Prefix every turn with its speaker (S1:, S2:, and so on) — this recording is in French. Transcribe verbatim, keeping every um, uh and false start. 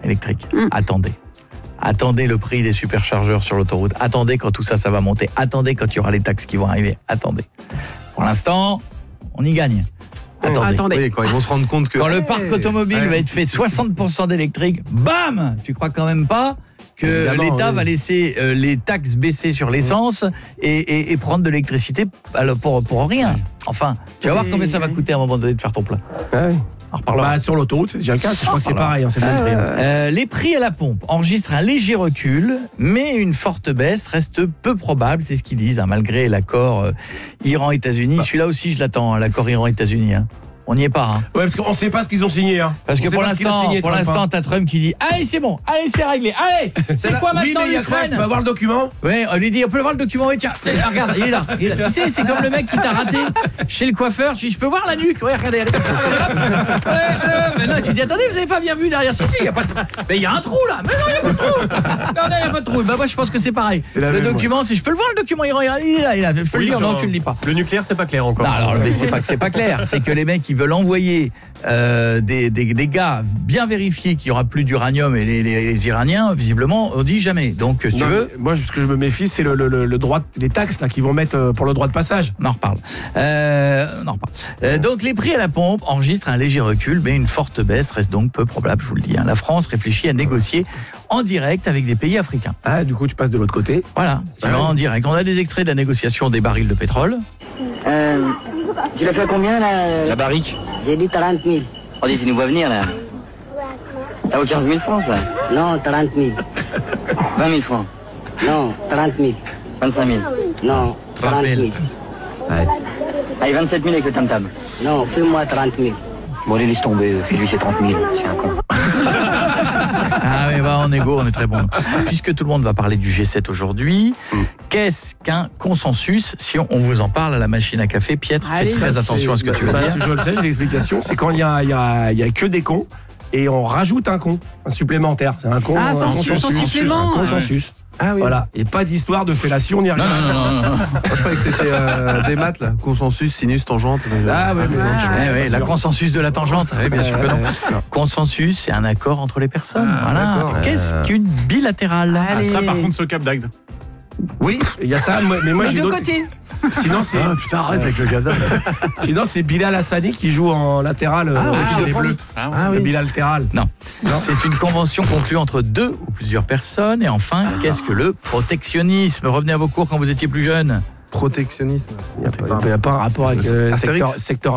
S1: électrique. Mmh. Attendez. Attendez le prix des superchargeurs sur l'autoroute. Attendez quand tout ça, ça va monter. Attendez quand il y aura les taxes qui vont arriver. Attendez. Pour l'instant, on y gagne. Attendez.
S2: Attendez.
S3: Oui, quand ils vont se rendre compte que...
S1: Quand le parc automobile
S3: ouais.
S1: va être fait soixante pour cent d'électrique, bam, tu crois quand même pas que
S3: Évidemment,
S1: l'État
S3: oui.
S1: va laisser euh, les taxes baisser sur l'essence et, et, et prendre de l'électricité pour, pour rien. Enfin, tu vas voir combien ça va coûter à un moment donné de faire ton plein.
S4: Ouais.
S1: On reparlera.
S4: Bah, sur l'autoroute, c'est déjà le cas. Je crois que c'est pareil. Hein, c'est le même prix.
S1: Euh, les prix à la pompe enregistrent un léger recul, mais une forte baisse reste peu probable, c'est ce qu'ils disent, hein, malgré l'accord euh, Iran-États-Unis. Bah. Celui-là aussi, je l'attends, hein, l'accord Iran-États-Unis. Hein. On n'y est pas. Hein.
S4: Ouais, parce qu'on ne sait pas ce qu'ils ont signé. Hein.
S1: Parce que pour l'instant, signé, pour l'instant, t'as Trump qui dit allez, c'est bon, allez, c'est réglé, allez, c'est quoi
S4: oui,
S1: maintenant
S4: mais
S1: l'Ukraine?
S4: Je peux avoir le document?
S1: Oui, on lui dit on peut voir le document. Oui, tiens, regarde, il est là. Il est là. Tu sais, c'est comme le mec qui t'a raté chez le coiffeur. Je dis je peux voir la nuque? Oui, regardez, elle est comme ça. Ouais, ouais, mais non, tu dis attendez, vous avez pas bien vu derrière? Si, si, il y a pas de... Mais il y a un trou là. Mais non, il y a pas de trou. Non, non, il y a pas de trou. Bah moi, je pense que c'est pareil. C'est le document, c'est je peux le voir le document. Il est là, il est là. Il est là. Je peux oui, le dire. Non, tu le lis pas.
S5: Le nucléaire, c'est pas clair encore.
S1: Non, alors, mais c'est pas que c'est pas clair. C'est que les mecs, ils veulent envoyer Euh, des, des, des gars bien vérifiés qu'il n'y aura plus d'uranium et les, les, les Iraniens, visiblement, on dit jamais. Donc, si
S4: non,
S1: tu veux...
S4: Moi, ce que je me méfie, c'est le, le, le droit, les taxes là, qu'ils vont mettre pour le droit de passage.
S1: On en reparle. Euh, on en reparle. Euh, donc, les prix à la pompe enregistrent un léger recul, mais une forte baisse reste donc peu probable, je vous le dis. Hein. La France réfléchit à négocier en direct avec des pays africains.
S4: Ah, du coup, tu passes de l'autre côté.
S1: Voilà, c'est ah, en oui. direct. On a des extraits de la négociation des barils de pétrole.
S6: Euh, tu l'as fait à combien, là?
S5: La barrique?
S6: J'ai dit trente mille.
S7: Oh, dis, tu nous vois venir, là. Ça vaut quinze mille francs, ça?
S6: Non, trente mille.
S7: vingt mille francs?
S6: Non, trente mille.
S7: vingt-cinq mille?
S6: Non, trente mille.
S7: Ouais. Allez, vingt-sept mille avec le tam-tam.
S6: Non, fais-moi trente mille.
S7: Bon, allez, laisse tomber. Fais-lui ses trente mille. C'est un con.
S1: Ah mais bah en égo, on est très bon. Puisque tout le monde va parler du G sept aujourd'hui, mm. qu'est-ce qu'un consensus? Si on, on vous en parle à la machine à café, Pietre, faites très attention à ce que tu veux
S4: bah,
S1: dire.
S4: Je le sais, j'ai l'explication. C'est quand il y a, il y a, il y a que des cons et on rajoute un con, un supplémentaire. C'est un con,
S2: ah,
S4: un
S2: consensus,
S4: consensus, un consensus.
S3: Ah oui.
S4: Voilà, et pas d'histoire de fellation ni rien.
S1: Non, non, non, non, non.
S3: Moi, je croyais que c'était euh, des maths là, consensus, sinus, tangente.
S4: Ah ouais, mais
S1: ah, ouais, ouais, la consensus de la tangente. Oui, bien sûr que non. non. Consensus, c'est un accord entre les personnes. Ah, voilà. Qu'est-ce euh... qu'une bilatérale?
S5: Ah, ça, par contre, ce Cap d'Agde.
S4: Oui, il y a ça, mais moi j'ai
S2: deux côtés.
S4: Sinon c'est
S3: ah putain arrête euh... avec le gada.
S4: Sinon c'est Bilal Hassani qui joue en latéral
S3: ah,
S4: euh,
S3: ah,
S4: les Bleus.
S3: Ah, oui.
S4: Le Bilal latéral.
S1: Non. non. C'est une convention conclue entre deux ou plusieurs personnes et enfin, ah. qu'est-ce que le protectionnisme? Revenez à vos cours quand vous étiez plus jeune.
S3: Protectionnisme.
S4: Il n'y a, a pas un rapport avec euh, secteur secteur